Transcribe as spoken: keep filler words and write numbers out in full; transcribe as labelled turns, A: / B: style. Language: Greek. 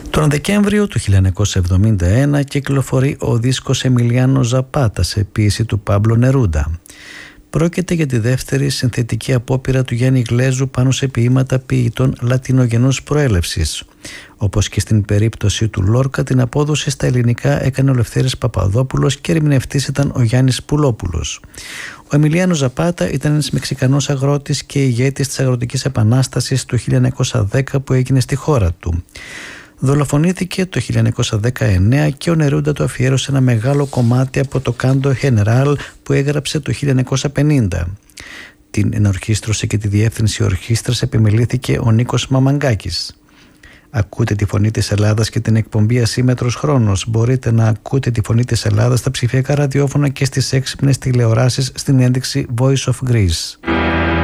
A: Τον Δεκέμβριο του χίλια εννιακόσια εβδομήντα ένα κυκλοφορεί ο δίσκος Εμιλιάνο Ζαπάτα σε ποίηση του Πάμπλο Νερούντα. Πρόκειται για τη δεύτερη συνθετική απόπειρα του Γιάννη Γλέζου πάνω σε ποίηματα ποιητών λατινογενούς προέλευσης. Όπως και στην περίπτωση του Λόρκα, την απόδοση στα ελληνικά έκανε ο Λευτέρης Παπαδόπουλος και ερμηνευτής ήταν ο Γιάννης Πουλόπουλος. Ο Εμιλιάνο Ζαπάτα ήταν ένας Μεξικανός αγρότης και ηγέτης της Αγροτικής Επανάστασης του χίλια εννιακόσια δέκα που έγινε στη χώρα του. Δολοφονήθηκε το χίλια εννιακόσια δεκαεννέα και ο Νερούντα του αφιέρωσε ένα μεγάλο κομμάτι από το Κάντο Γενεράλ που έγραψε το χίλια εννιακόσια πενήντα. Την ενορχήστρωση και τη διεύθυνση ορχήστρας επιμελήθηκε ο Νίκος Μαμαγκάκης. Ακούτε τη φωνή της Ελλάδας και την εκπομπή Ασύμετρος Χρόνος. Μπορείτε να ακούτε τη φωνή της Ελλάδας στα ψηφιακά ραδιόφωνα και στις έξυπνες τηλεοράσεις στην ένδειξη Voice of Greece.